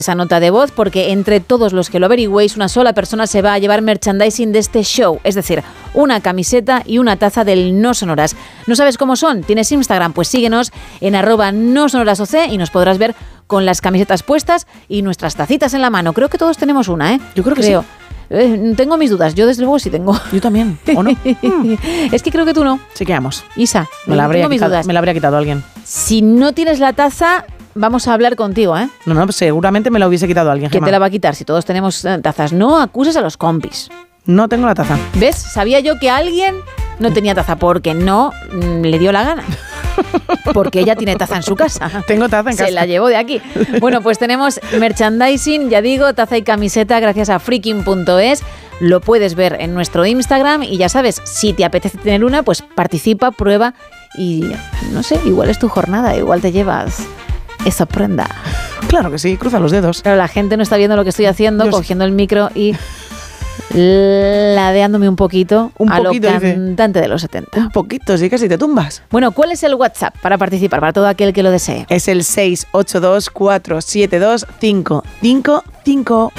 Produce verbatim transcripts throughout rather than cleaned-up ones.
esa nota de voz, porque entre todos los que lo averigüéis, una sola persona se va a llevar merchandising de este show, es decir, una camiseta y una taza del No Sonoras. ¿No sabes cómo son? ¿Tienes Instagram? Pues síguenos en arroba no sonoras oc y nos podrás ver con las camisetas puestas y nuestras tacitas en la mano. Creo que todos tenemos una, ¿eh? Yo creo que creo. sí. Eh, tengo mis dudas, yo desde luego sí tengo. Yo también, ¿o no? mm. Es que creo que tú no. Chequeamos. Isa, me la, habría tengo mis quitado, dudas. me la habría quitado alguien. Si no tienes la taza, vamos a hablar contigo, ¿eh? No, no, pues seguramente me la hubiese quitado alguien. ¿Quién Gemma. te la va a quitar si todos tenemos eh, tazas? No acuses a los compis. No tengo la taza. ¿Ves? Sabía yo que alguien no tenía taza porque no mm, le dio la gana. Porque ella tiene taza en su casa. Tengo taza en Se casa. Se la llevó de aquí. Bueno, pues tenemos merchandising, ya digo, taza y camiseta gracias a freaking punto es. Lo puedes ver en nuestro Instagram y ya sabes, si te apetece tener una, pues participa, prueba y no sé, igual es tu jornada, igual te llevas esa prenda. Claro que sí, cruza los dedos. Pero la gente no está viendo lo que estoy haciendo, Yo cogiendo el micro y ladeándome un poquito, Un a poquito, lo dice. cantante de los setenta. Un poquito, sí, casi te tumbas. Bueno, ¿cuál es el WhatsApp para participar, para todo aquel que lo desee? Es el seis ocho dos cuatro siete dos cinco cinco cinco.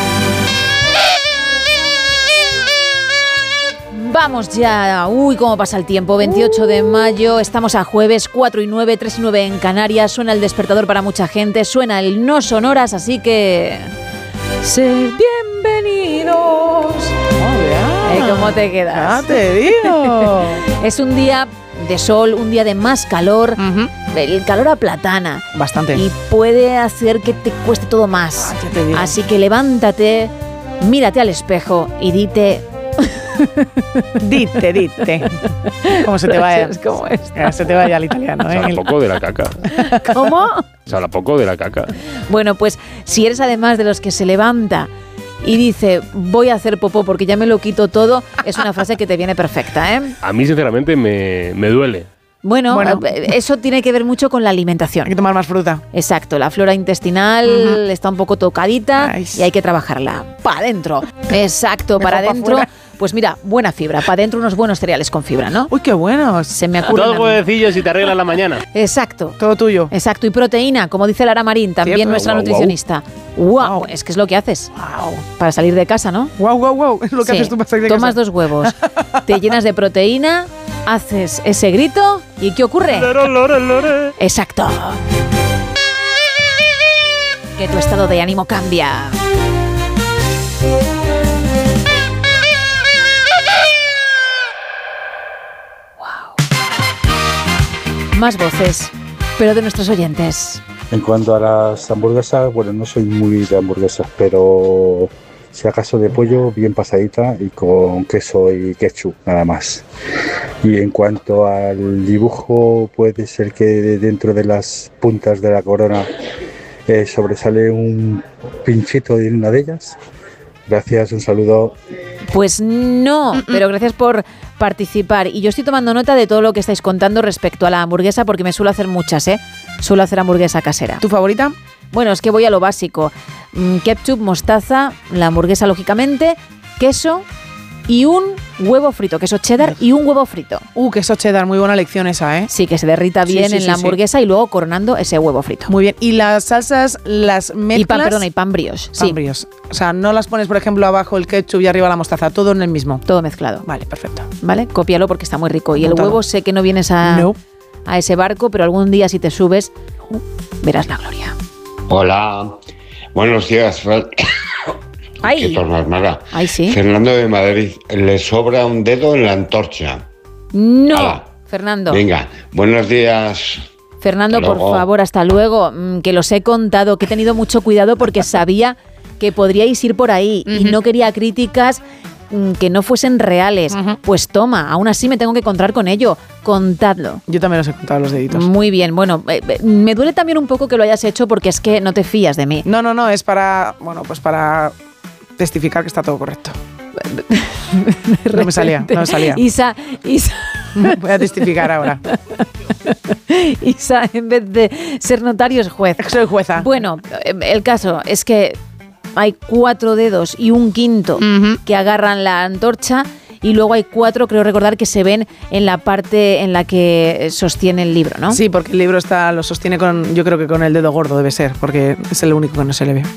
Vamos ya, uy, cómo pasa el tiempo, veintiocho de mayo, estamos a jueves, cuatro y nueve, tres y nueve en Canarias, suena el despertador para mucha gente, suena el No Sonoras, así que... ¡Sed bienvenidos! Oh, ¿Eh, ¿Cómo te quedas? Ah, te digo. Es un día de sol, un día de más calor, uh-huh. el calor aplatana. Bastante. Y puede hacer que te cueste todo más. Ah, ya te digo. Así que levántate, mírate al espejo y dite... Dite, dite. ¿Cómo se te vaya? ¿Cómo es? Se te vaya al italiano, Se ¿eh? habla poco de la caca. ¿Cómo? Se habla poco de la caca. Bueno, pues si eres además de los que se levanta y dice voy a hacer popó porque ya me lo quito todo, es una frase que te viene perfecta, ¿eh? A mí, sinceramente, me, me duele. Bueno, Bueno. eso tiene que ver mucho con la alimentación. Hay que tomar más fruta. Exacto, la flora intestinal Uh-huh. está un poco tocadita Ay. y hay que trabajarla. Para adentro. Exacto, Mejor para pa' adentro. fuera. Pues mira, buena fibra. Para adentro unos buenos cereales con fibra, ¿no? Uy, qué buenos. Se me ocurre. Dos huevecillos y te arreglas la mañana. Exacto. Todo tuyo. Exacto, y proteína, como dice Lara Marín, también Cierto. nuestra Guau, nutricionista. Wow, Guau. es que es lo que haces Wow. para salir de casa, ¿no? Wow, wow, wow. Es lo que Sí. haces tú para salir de Tomas casa. dos huevos, te llenas de proteína, haces ese grito y ¿qué ocurre? Lore, lore, lore. Exacto. Que tu estado de ánimo cambia. Wow. Más voces, pero de nuestros oyentes. En cuanto a las hamburguesas, bueno, no soy muy de hamburguesas, pero si acaso de pollo, bien pasadita y con queso y ketchup, nada más. Y en cuanto al dibujo, puede ser que dentro de las puntas de la corona eh, sobresale un pinchito en una de ellas. Gracias, un saludo. Pues no, pero gracias por participar. Y yo estoy tomando nota de todo lo que estáis contando respecto a la hamburguesa, porque me suelo hacer muchas, ¿eh? Suelo hacer hamburguesa casera. ¿Tu favorita? Bueno, es que voy a lo básico. Mm, ketchup, mostaza, la hamburguesa, lógicamente, queso y un huevo frito, queso cheddar y un huevo frito. Uh, queso cheddar, muy buena lección esa, ¿eh? Sí, que se derrita Sí, bien sí, en sí, la sí. hamburguesa y luego coronando ese huevo frito. Muy bien. ¿Y las salsas las mezclas? Y pan, perdona, y pan brioche. Sí, Pan brioche. O sea, no las pones, por ejemplo, abajo el ketchup y arriba la mostaza, todo en el mismo. todo mezclado. Vale, perfecto. ¿Vale? Cópialo porque está muy rico. Y el Apuntado. huevo sé que no vienes a, No. a ese barco, pero algún día si te subes, verás la gloria. Hola, buenos días. Fer- ¡Ay! Qué tornasmada. ¡Ay, sí! Fernando de Madrid, le sobra un dedo en la antorcha. ¡No! Hala. Fernando. Venga, buenos días. Fernando, Hasta por luego. favor, hasta luego. Mm, Que los he contado, que he tenido mucho cuidado porque sabía que podríais ir por ahí y no quería críticas mm, que no fuesen reales. Ujú. Pues toma, aún así me tengo que encontrar con ello. Contadlo. Yo también los he contado los deditos. Muy bien, bueno, eh, eh, me duele también un poco que lo hayas hecho porque es que no te fías de mí. No, no, no, es para, bueno, pues para testificar que está todo correcto. No me salía, no me salía. Isa, Isa, Voy a testificar ahora. Isa, en vez de ser notario es juez. Soy jueza. Bueno, eh, el caso es que hay cuatro dedos y un quinto Ujú. que agarran la antorcha y luego hay cuatro, creo recordar, que se ven en la parte en la que sostiene el libro, ¿no? Sí, porque el libro está lo sostiene con, yo creo que con el dedo gordo debe ser, porque es el único que no se le ve.